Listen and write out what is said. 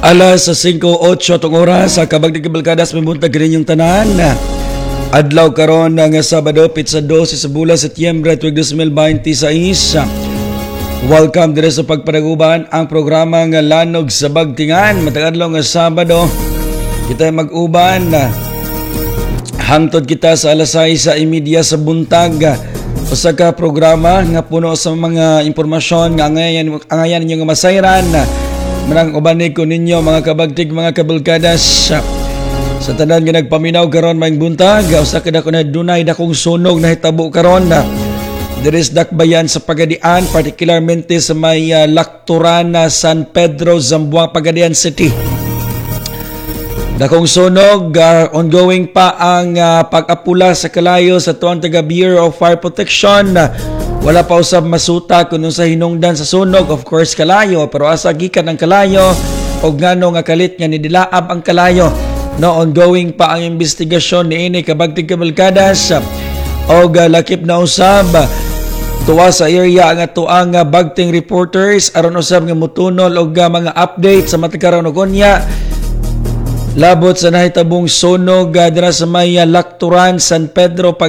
Alas sa 5:08 tong oras sa kabagdig kabalkadas may buntag kaninyong tanan. Adlaw karon nga Sabado, Pitsa 12 sa bulan Setyembre tuig 2026. Welcome dire sa pagpanaguban ang programa nga Lanog sa Bagtingan. Matag adlaw nga Sabado, kita mag-uban hangtod kita sa alas 6:30 sa buntag. Usa ka programa nga puno sa mga impormasyon nga angayan ninyo nga masayran. Manang ubanig ko ninyo mga kabagtig, mga kabalkadas. Sa tanan nga nagpaminaw karon maing buntag, usa ka dako na dunay dakong sunog na hitabo karon. Diris dakbayan sa Pagadian, particularmente sa may Lacturana, San Pedro, Zamboanga, Pagadian City. Dakong sunog, ongoing pa ang pag-apula sa kalayo sa tuwang taga Bureau of Fire Protection. Wala pa usab masuta kung sa hinungdan sa sunog, of course kalayo, pero asa gikan ang kalayo o ngano nga kalit nga nidilaab ang kalayo. No, ongoing pa ang investigasyon niini kabagtig kabalkadas og lakip na usab tuwa sa area nga tuang bagting reporters aron usab nga mutunol og mga update sa matakaron og unya. Labot sa nahitabong sunog dira sa may Lacturan, San Pedro,